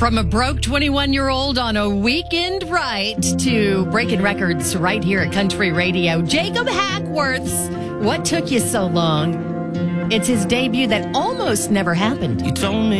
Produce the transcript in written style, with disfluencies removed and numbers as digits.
From a broke 21-year-old on a weekend right to breaking records right here at Country Radio, Jacob Hackworth's What Took You So Long? It's his debut that almost never happened. You told me